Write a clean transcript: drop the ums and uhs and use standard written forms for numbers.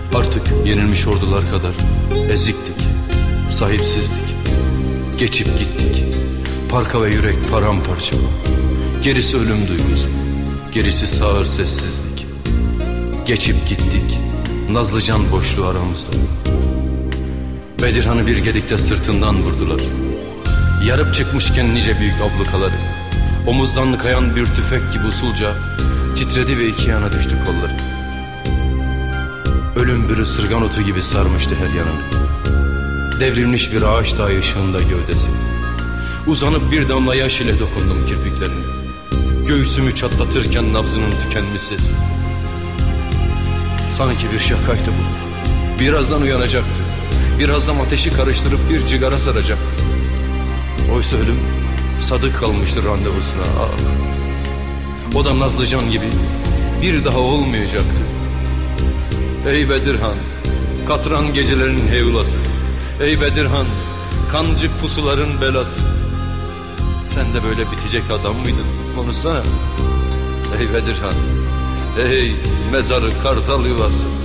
Artık yenilmiş ordular kadar eziktik, sahipsizdik. Geçip gittik, parka ve yürek paramparça. Gerisi ölüm duygusu, gerisi sağır sessizlik. Geçip gittik, nazlıcan boşluğu aramızda. Bedirhan'ı bir gedikte sırtından vurdular. Yarıp çıkmışken nice büyük ablukaları. Omuzdan kayan bir tüfek gibi usulca titredi ve iki yana düştü kolları. Ölüm bir ısırgan otu gibi sarmıştı her yanını. Devrilmiş bir ağaç dağı ışığında gövdesi. Uzanıp bir damla yaş ile dokundum kirpiklerine. Göğsümü çatlatırken nabzının tükenmiş sesi. Sanki bir şakaydı bu. Birazdan uyanacaktı. Birazdan ateşi karıştırıp bir cigara saracaktı. Oysa ölüm sadık kalmıştı randevusuna. Ah. O da Nazlıcan gibi bir daha olmayacaktı. Ey Bedirhan, katran gecelerinin heyulası. Ey Bedirhan, kancık pusuların belası. Sen de böyle bitecek adam mıydın? Konuşsana. Ey Bedirhan, ey mezarı kartal yuvası.